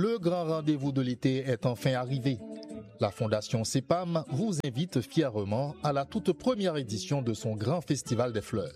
le grand rendez-vous de l'été est enfin arrivé. La Fondation CEPAM vous invite fièrement à la toute première édition de son grand festival des fleurs.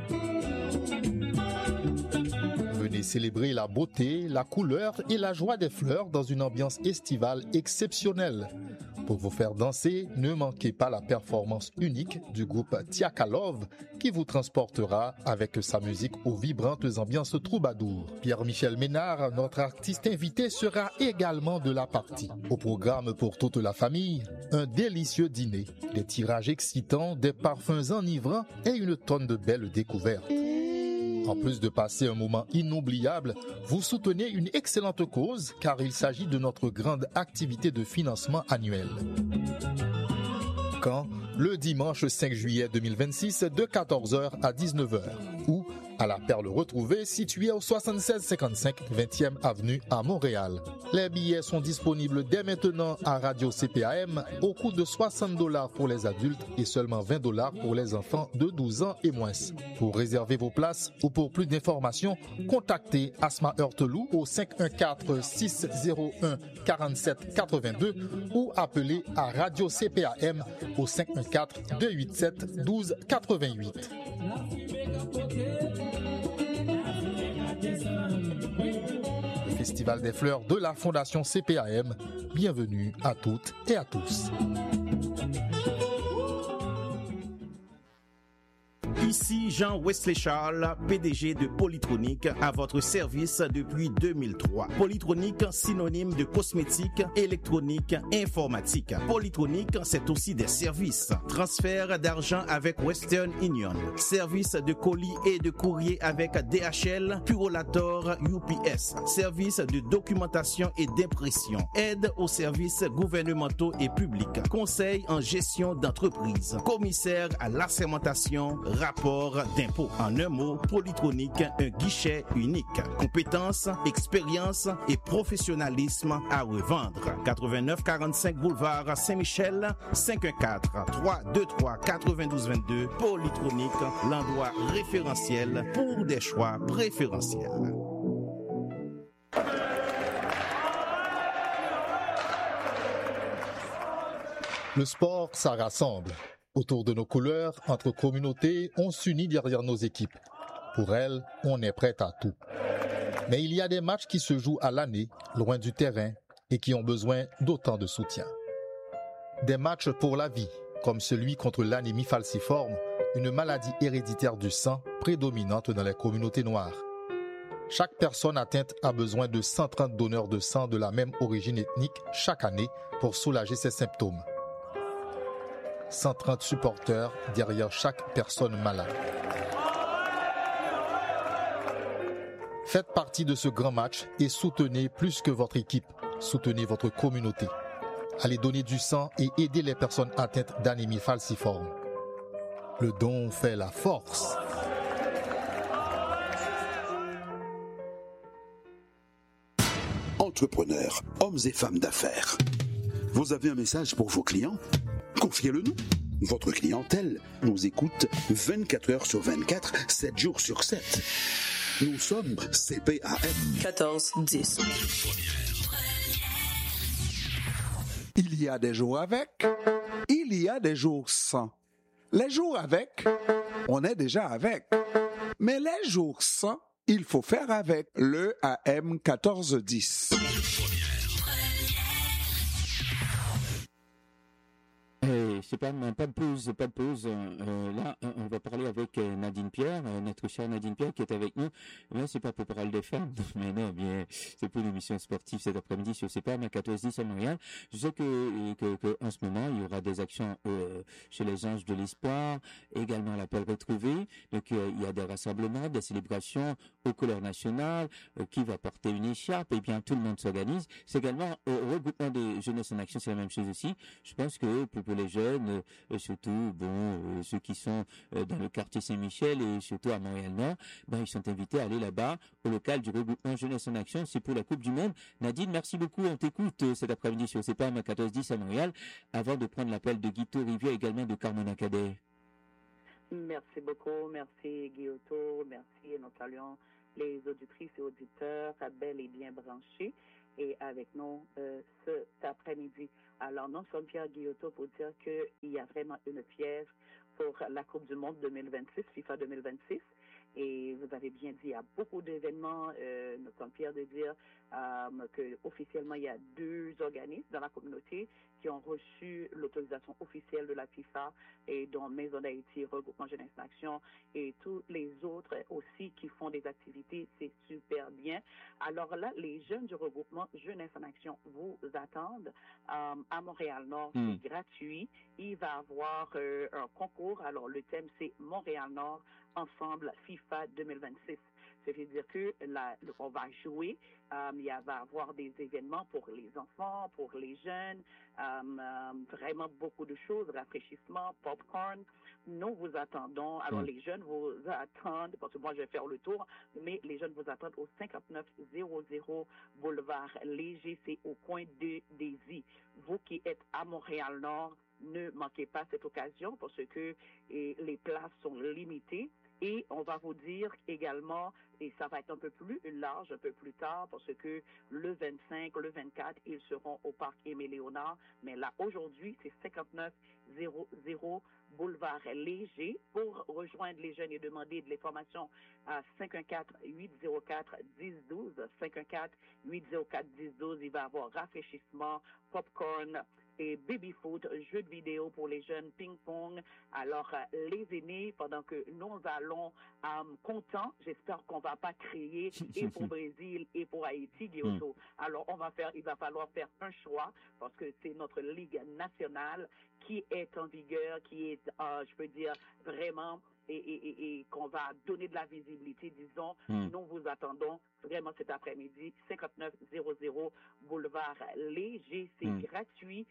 Venez célébrer la beauté, la couleur et la joie des fleurs dans une ambiance estivale exceptionnelle. Pour vous faire danser, ne manquez pas la performance unique du groupe Tiakalov qui vous transportera avec sa musique aux vibrantes ambiances troubadour. Pierre-Michel Ménard, notre artiste invité, sera également de la partie. Au programme pour toute la famille, un délicieux dîner, des tirages excitants, des parfums enivrants et une tonne de belles découvertes. En plus de passer un moment inoubliable, vous soutenez une excellente cause car il s'agit de notre grande activité de financement annuel. Quand? Le dimanche 5 juillet 2026 de 14h à 19h ou à la Perle Retrouvée située au 7655 20e avenue à Montréal. Les billets sont disponibles dès maintenant à Radio CPAM au coût de $60 pour les adultes et seulement $20 pour les enfants de 12 ans et moins. Pour réserver vos places ou pour plus d'informations, contactez Asma Heurtelou au 514-601-4782 ou appelez à Radio CPAM au 514-287-1288. Le Festival des fleurs de la Fondation CPAM. Bienvenue à toutes et à tous. Ici Jean-Wesley Charles, PDG de Polytronic, à votre service depuis 2003. Polytronic, synonyme de cosmétique, électronique, informatique. Polytronic, c'est aussi des services. Transfert d'argent avec Western Union. Service de colis et de courrier avec DHL, Purolator, UPS. Service de documentation et d'impression. Aide aux services gouvernementaux et publics. Conseil en gestion d'entreprise. Commissaire à l'assermentation, rapport d'impôt. En un mot, Polytronic, un guichet unique. Compétences, expérience et professionnalisme à revendre. 8945 boulevard Saint-Michel, 514-323-9222. Polytronic, l'endroit référentiel pour des choix préférentiels. Le sport, ça rassemble. Autour de nos couleurs, entre communautés, on s'unit derrière nos équipes. Pour elles, on est prêt à tout. Mais il y a des matchs qui se jouent à l'année, loin du terrain, et qui ont besoin d'autant de soutien. Des matchs pour la vie, comme celui contre l'anémie falciforme, une maladie héréditaire du sang prédominante dans les communautés noires. Chaque personne atteinte a besoin de 130 donneurs de sang de la même origine ethnique chaque année pour soulager ses symptômes. 130 supporters derrière chaque personne malade. Faites partie de ce grand match et soutenez plus que votre équipe, soutenez votre communauté. Allez donner du sang et aider les personnes atteintes d'anémie falciforme. Le don fait la force. Entrepreneurs, hommes et femmes d'affaires. Vous avez un message pour vos clients? Confiez-le nous. Votre clientèle nous écoute 24 heures sur 24, 7 jours sur 7. Nous sommes CPAM 1410. Il y a des jours avec, il y a des jours sans. Les jours avec, on est déjà avec. Mais les jours sans, il faut faire avec le AM 1410. C'est pas de pause. Là, on va parler avec Nadine Pierre, notre chère Nadine Pierre qui est avec nous. Là, c'est pas pour parler des femmes, mais non, bien, c'est pour l'émission sportive cet après-midi sur CPAM à 14h10 à Montréal. Je sais que en ce moment, il y aura des actions chez les Anges de l'Espoir, également l'appel retrouvé. Donc, il y a des rassemblements, des célébrations aux couleurs nationales, qui va porter une écharpe, et bien tout le monde s'organise. C'est également au regroupement des Jeunesse en Action, c'est la même chose aussi. Je pense que pour les jeunes, surtout ceux qui sont dans le quartier Saint-Michel et surtout à Montréal-Nord, ils sont invités à aller là-bas au local du regroupement Jeunesse en Action. C'est pour la Coupe du Monde. Nadine, merci beaucoup. On t'écoute cet après-midi sur CPAM à 14h10 à Montréal, avant de prendre l'appel de Guito Rivière, également de Carmona Cadet. Merci beaucoup. Merci Guillotot. Merci et nous saluons les auditrices et auditeurs bel et bien branchés. et avec nous cet après-midi. Alors, nous sommes fiers, Guillotot, pour dire qu'il y a vraiment une fièvre pour la Coupe du Monde 2026, FIFA 2026. Et vous avez bien dit, il y a beaucoup d'événements. Nous sommes fiers de dire qu'officiellement, il y a 2 organismes dans la communauté qui ont reçu l'autorisation officielle de la FIFA, et dont Maison d'Haïti, Regroupement Jeunesse en Action, et tous les autres aussi qui font des activités. C'est super bien. Alors là, les jeunes du Regroupement Jeunesse en Action vous attendent à Montréal-Nord. C'est gratuit. Il va y avoir un concours. Alors, le thème, c'est Montréal-Nord ensemble FIFA 2026. Ça veut dire que on va jouer, il va y avoir des événements pour les enfants, pour les jeunes, vraiment beaucoup de choses, rafraîchissement, popcorn. Nous vous attendons. Alors, les jeunes vous attendent, parce que moi, je vais faire le tour, mais les jeunes vous attendent au 5900 boulevard Léger, c'est au coin de Désy. Vous qui êtes à Montréal-Nord, ne manquez pas cette occasion parce que les places sont limitées. Et on va vous dire également, et ça va être un peu plus large, un peu plus tard, parce que le 25, le 24, ils seront au parc Aimé-Léonard. Mais là, aujourd'hui, c'est 5900 boulevard Léger. Pour rejoindre les jeunes et demander de l'information à 514-804-1012. 514-804-1012. Il va y avoir rafraîchissement, popcorn, et baby-foot, jeux de vidéo pour les jeunes, ping-pong. Alors, les aînés, pendant que nous allons contents, j'espère qu'on ne va pas crier et pour Brésil et pour Haïti, Guillotot. Alors, il va falloir faire un choix parce que c'est notre Ligue nationale qui est en vigueur, qui est, je peux dire, vraiment... Et qu'on va donner de la visibilité, disons, nous vous attendons vraiment cet après-midi, 5900 boulevard Léger, c'est gratuit,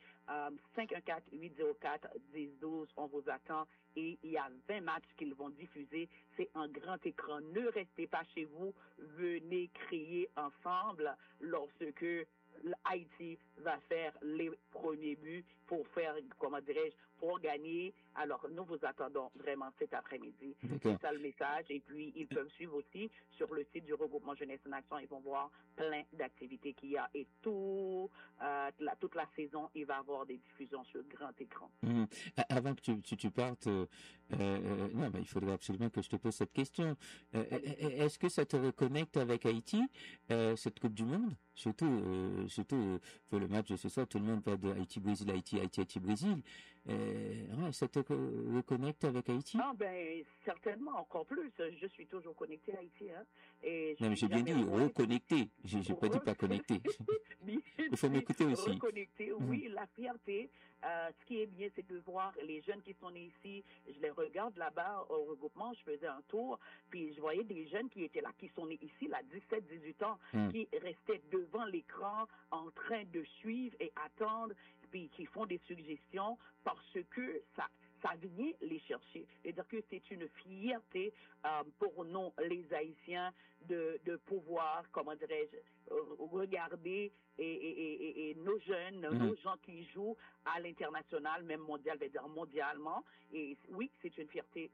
514-804-1012, on vous attend, et il y a 20 matchs qu'ils vont diffuser, c'est en grand écran, ne restez pas chez vous, venez crier ensemble lorsque Haïti va faire les premiers buts pour faire, comment dirais-je, pour gagner. Alors, nous vous attendons vraiment cet après-midi. C'est ça le message. Et puis, ils peuvent suivre aussi sur le site du Regroupement Jeunesse en Action. Ils vont voir plein d'activités qu'il y a. Et toute la saison, il va y avoir des diffusions sur grand écran. Avant que tu partes, non, il faudrait absolument que je te pose cette question. Est-ce que ça te reconnecte avec Haïti, cette Coupe du Monde? Surtout pour le match de ce soir, tout le monde parle de Haïti-Brésil, Haïti-Brésil. Ça te reconnecte avec Haïti? Ah, certainement, encore plus. Je suis toujours connecté à Haïti. Hein, non, mais j'ai bien dit reconnecté. J'ai pas dit pas connecté. Il faut m'écouter aussi. Reconnecté, oui, la fierté. Ce qui est bien, c'est de voir les jeunes qui sont nés ici. Je les regarde là-bas au regroupement, je faisais un tour, puis je voyais des jeunes qui étaient là, qui sont nés ici, là, 17, 18 ans, qui restaient devant l'écran en train de suivre et attendre, puis qui font des suggestions parce que ça vient les chercher. C'est-à-dire que c'est une fierté pour nous, les Haïtiens, de pouvoir, comment dirais-je, regarder et nos jeunes, nos gens qui jouent à l'international, même mondial, mondialement. Et oui, c'est une fierté,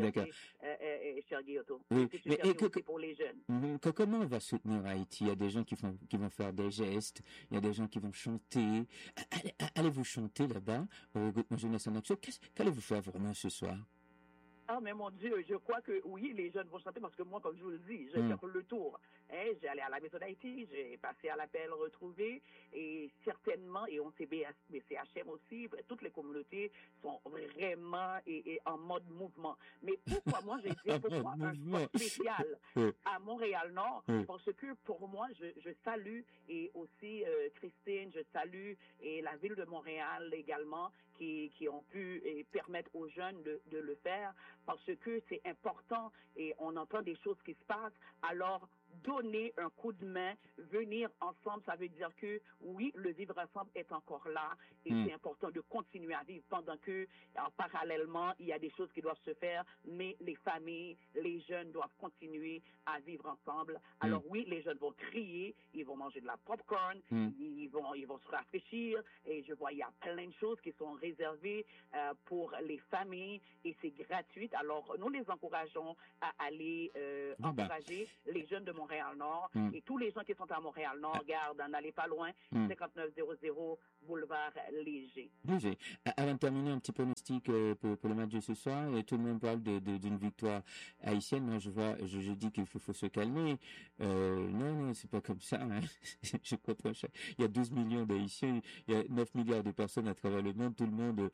cher Guillotot. Oui. C'est une fierté aussi pour les jeunes. Comment on va soutenir Haïti? Il y a des gens qui vont faire des gestes, il y a des gens qui vont chanter. Allez-vous chanter là-bas au Regroupement Jeunesse en Action? Qu'allez-vous faire vraiment ce soir? Ah, mais mon Dieu, je crois que oui, les jeunes vont chanter parce que moi, comme je vous le dis, je vais faire le tour. J'ai allé à la Maison d'Haïti, j'ai passé à l'appel retrouvé et certainement, et on sait BCHM aussi, toutes les communautés sont vraiment en mode mouvement. Mais pourquoi moi, j'ai dit pourquoi un spot spécial à Montréal-Nord? Parce que pour moi, je salue et aussi Christine, je salue et la ville de Montréal également qui ont pu permettre aux jeunes de le faire. Parce que c'est important et on entend des choses qui se passent. Alors, donner un coup de main, venir ensemble, ça veut dire que oui, le vivre ensemble est encore là et c'est important de continuer à vivre pendant que, parallèlement, il y a des choses qui doivent se faire, mais les familles, les jeunes doivent continuer à vivre ensemble. Alors oui, les jeunes vont crier, ils vont manger de la popcorn, ils vont se rafraîchir et je vois, il y a plein de choses qui sont réservées pour les familles et c'est gratuit. Alors, nous les encourageons à aller encourager les jeunes de Montréal Montréal-Nord. Et tous les gens qui sont à Montréal-Nord, regarde, n'allez pas loin, 5900 boulevard Léger. Léger. Avant de terminer, un petit pronostic pour le match de ce soir. Tout le monde parle d'une victoire haïtienne. Moi, je dis qu'il faut se calmer. Non, c'est pas comme ça. Hein. Je comprends. Il y a 12 millions d'Haïtiens, il y a 9 milliards de personnes à travers le monde. Tout le monde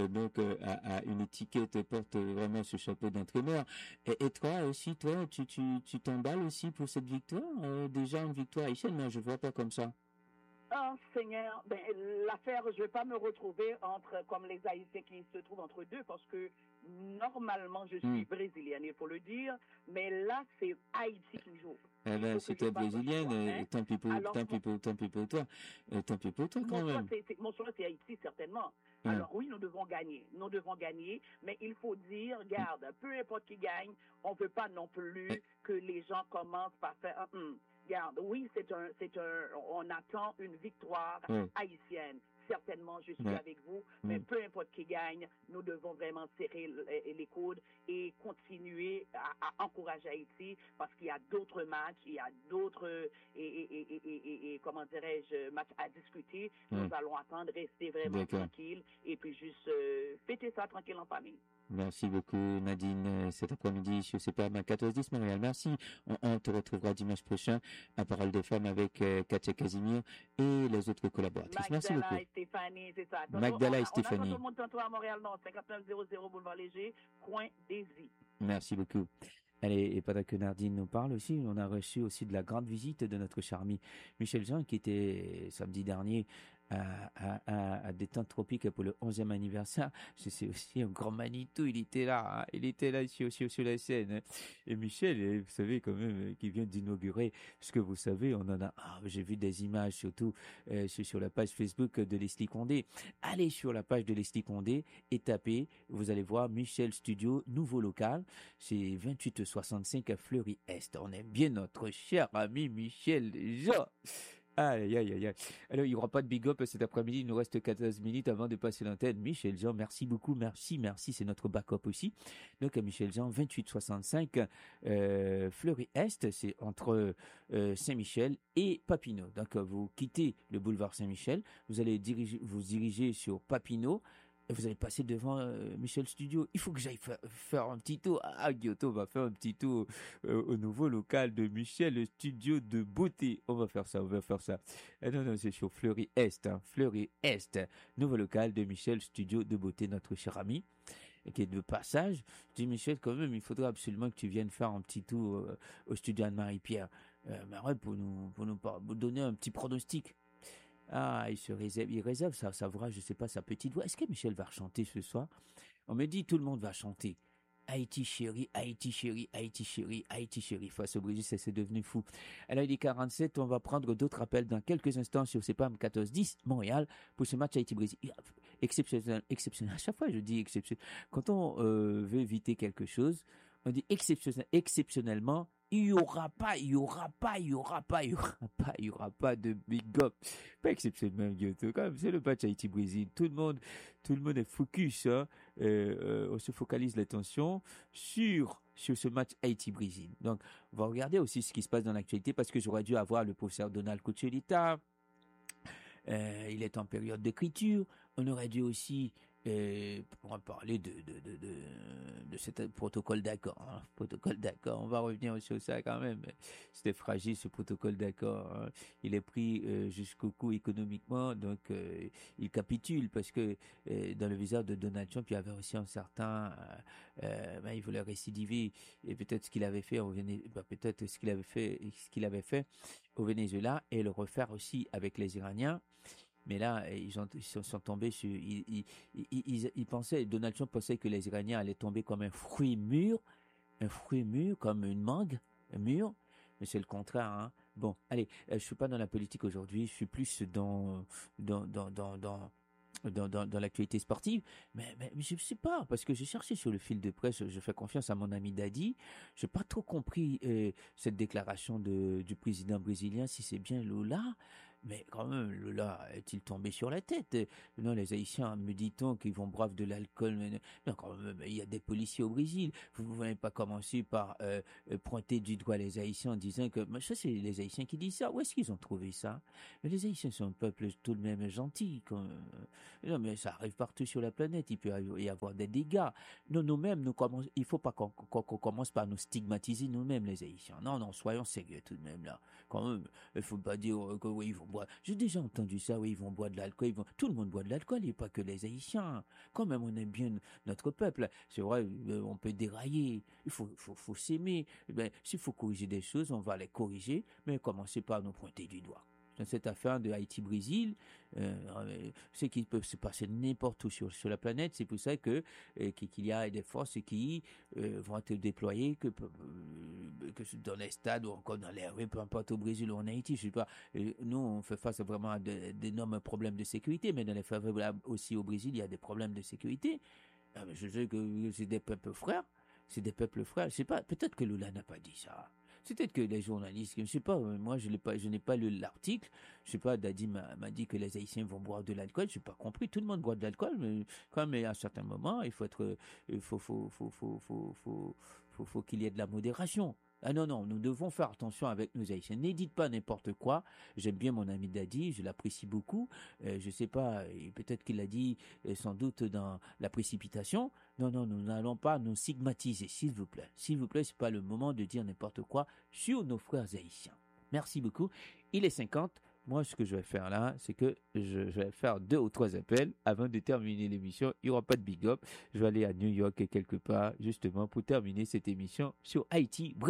a une étiquette, porte vraiment ce chapeau d'entraîneur. Et toi aussi, tu t'emballes aussi pour cette victoire. Déjà une victoire haïtienne, moi je vois pas comme ça. Oh Seigneur, l'affaire, je vais pas me retrouver comme les Haïtiens qui se trouvent entre deux, parce que normalement je suis brésilienne, il faut le dire, mais là c'est Haïti qui joue. Si tu es brésilienne, tant pis pour toi. Tant pis pour toi quand même. Mon choix c'est Haïti certainement. Alors oui, nous devons gagner, mais il faut dire, regarde, peu importe qui gagne, on veut pas non plus que les gens commencent par faire regarde, oui, on attend une victoire haïtienne. Certainement, je suis avec vous, mais peu importe qui gagne, nous devons vraiment serrer les coudes et continuer à encourager Haïti, parce qu'il y a d'autres matchs, il y a d'autres comment dirais-je, matchs à discuter. Nous allons attendre, rester vraiment tranquille et puis juste fêter ça tranquille en famille. Merci beaucoup Nadine, cet après-midi sur CPAM 14-10 Montréal. Merci. On te retrouvera dimanche prochain à Parole des Femmes avec Katia Casimir et les autres collaboratrices. Merci beaucoup. Stéphanie, c'est ça. Magdala et Stéphanie. On attend tout le monde tantôt à Montréal-Nord, 5900 boulevard Léger, coin Daisy. Merci beaucoup. Allez, et pendant que Nadine nous parle aussi, on a reçu aussi de la grande visite de notre cher ami Michel Jean, qui était samedi dernier à Détente Tropique pour le 11e anniversaire. C'est aussi un grand Manitou, il était là sur la scène. Hein. Et Michel, vous savez quand même, qui vient d'inaugurer, ce que vous savez, j'ai vu des images surtout sur la page Facebook de Leslie Condé. Allez sur la page de Leslie Condé et tapez, vous allez voir Michel Studio, nouveau local. C'est 2865 Fleury-Est. On aime bien notre cher ami Michel Jean. Aïe. Alors, il n'y aura pas de big up cet après-midi. Il nous reste 14 minutes avant de passer l'antenne. Michel Jean, merci beaucoup. Merci. C'est notre backup aussi. Donc, à Michel Jean, 2865, Fleury-Est. C'est entre Saint-Michel et Papineau. Donc, vous quittez le boulevard Saint-Michel. Vous allez vous diriger sur Papineau. Vous allez passer devant Michel Studio. Il faut que j'aille faire un petit tour. Guillaume va faire un petit tour au nouveau local de Michel Studio de beauté. On va faire ça. Non, c'est sur Fleury-Est. Fleury-Est. Nouveau local de Michel Studio de beauté, notre cher ami, qui est de passage. Je dis, Michel, quand même, il faudra absolument que tu viennes faire un petit tour au studio Anne-Marie-Pierre. Pour nous donner un petit pronostic. Il réserve sa voix, je sais pas, sa petite voix. Est-ce que Michel va chanter ce soir? On me dit tout le monde va chanter. Haïti chérie, Haïti chérie, Haïti chérie, Haïti chérie. Face au Brésil, c'est devenu fou. Alors il est 47, on va prendre d'autres appels dans quelques instants sur CPAM 14-10 Montréal pour ce match Haïti-Brésil. Exceptionnel. À chaque fois je dis exceptionnel. Quand on veut éviter quelque chose, on dit exceptionnellement. Il y aura pas de big up. Pas exceptionnellement, quand même, c'est le match Haïti-Brésil. Tout le monde est focus, hein. On se focalise l'attention sur ce match Haïti-Brésil. Donc, on va regarder aussi ce qui se passe dans l'actualité, parce que j'aurais dû avoir le professeur Donald Cochelita. Il est en période d'écriture. On aurait dû aussi pour en parler de ce protocole d'accord. Hein. Protocole d'accord, on va revenir sur ça quand même. C'était fragile ce protocole d'accord. Hein. Il est pris jusqu'au cou économiquement, donc il capitule, parce que dans le visage de Donald Trump, il y avait aussi un certain... il voulait récidiver, et peut-être ce qu'il avait fait au Venezuela, et le refaire aussi avec les Iraniens. Mais là, ils sont tombés sur... Donald Trump pensait que les Iraniens allaient tomber comme un fruit mûr, comme une mangue, mûr. Mais c'est le contraire, hein. Bon, allez, je suis pas dans la politique aujourd'hui, je suis plus dans l'actualité sportive, mais je sais pas, parce que j'ai cherché sur le fil de presse, je fais confiance à mon ami Dadi, j'ai pas trop compris cette déclaration du président brésilien, si c'est bien Lula. Mais quand même, là, est-il tombé sur la tête? Non, les Haïtiens, me dit-on, qu'ils vont boire de l'alcool. Non, quand même, il y a des policiers au Brésil. Vous n'avez pas commencé par pointer du doigt les Haïtiens en disant que... Mais ça, c'est les Haïtiens qui disent ça. Où est-ce qu'ils ont trouvé ça? Mais les Haïtiens sont un peuple tout de même gentil. Non, mais ça arrive partout sur la planète. Il peut y avoir des dégâts. Nous-mêmes, il faut pas qu'on commence par nous stigmatiser nous-mêmes, les Haïtiens. Non, soyons sérieux tout de même, là. Quand même, il faut pas dire que oui, ils vont boire. J'ai déjà entendu ça, oui, ils vont boire de l'alcool. Tout le monde boit de l'alcool, et pas que les Haïtiens. Quand même, on aime bien notre peuple. C'est vrai, on peut dérailler. Il faut s'aimer. S'il faut corriger des choses, on va les corriger, mais commencez pas à nous pointer du doigt. Dans cette affaire de Haïti-Brésil, c'est qu'il peut se passer n'importe où sur la planète. C'est pour ça qu'il y a des forces qui vont être déployées que dans les stades ou encore dans les rues, peu importe au Brésil ou en Haïti. Je sais pas. Nous, on fait face vraiment à d'énormes problèmes de sécurité, mais dans les favorables aussi au Brésil, il y a des problèmes de sécurité. Je sais que c'est des peuples frères. C'est des peuples frères. Je sais pas. Peut-être que Lula n'a pas dit ça. C'est peut-être que les journalistes, je sais pas, moi je n'ai pas lu l'article, je sais pas, Dadi m'a dit que les Haïtiens vont boire de l'alcool, je n'ai pas compris, tout le monde boit de l'alcool, mais quand même à un certain moment, il faut qu'il y ait de la modération. Ah non, nous devons faire attention avec nos Haïtiens. N'édite pas n'importe quoi. J'aime bien mon ami Dadi, je l'apprécie beaucoup. Je sais pas, peut-être qu'il a dit sans doute dans la précipitation. Non, nous n'allons pas nous stigmatiser, s'il vous plaît. S'il vous plaît, c'est pas le moment de dire n'importe quoi sur nos frères haïtiens. Merci beaucoup. Il est 50. Moi, ce que je vais faire là, c'est que je vais faire 2 ou 3 appels avant de terminer l'émission. Il n'y aura pas de big up. Je vais aller à New York quelque part, justement, pour terminer cette émission sur Haïti.